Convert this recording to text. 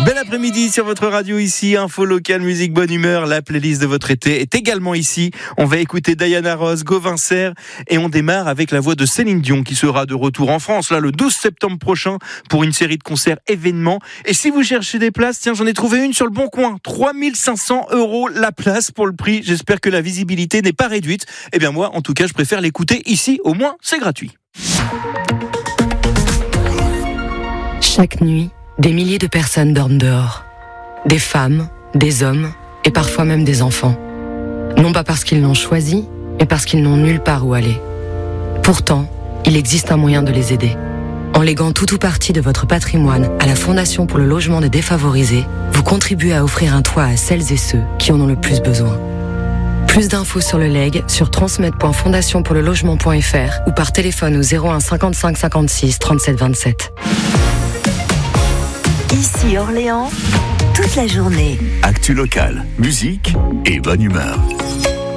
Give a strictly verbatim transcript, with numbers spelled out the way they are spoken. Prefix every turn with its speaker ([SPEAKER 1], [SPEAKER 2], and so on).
[SPEAKER 1] Bel après-midi sur votre radio ici, info locale, musique, bonne humeur. La playlist de votre été est également ici. On va écouter Diana Ross, Gauvin Serre et on démarre avec la voix de Céline Dion qui sera de retour en France là le douze septembre prochain pour une série de concerts événements. Et si vous cherchez des places, tiens, j'en ai trouvé une sur le Bon Coin. trois mille cinq cents euros la place pour le prix. J'espère que la visibilité n'est pas réduite. Eh bien moi, en tout cas, je préfère l'écouter ici. Au moins, c'est gratuit.
[SPEAKER 2] Chaque nuit, des milliers de personnes dorment dehors. Des femmes, des hommes et parfois même des enfants. Non pas parce qu'ils l'ont choisi, mais parce qu'ils n'ont nulle part où aller. Pourtant, il existe un moyen de les aider. En léguant tout ou partie de votre patrimoine à la Fondation pour le logement des défavorisés, vous contribuez à offrir un toit à celles et ceux qui en ont le plus besoin. Plus d'infos sur le legs sur transmettre point fondation pour le logement point f r ou par téléphone au zéro un cinquante-cinq cinquante-six trente-sept vingt-sept.
[SPEAKER 3] Ici Orléans, toute la journée.
[SPEAKER 4] Actu locale, musique et bonne humeur.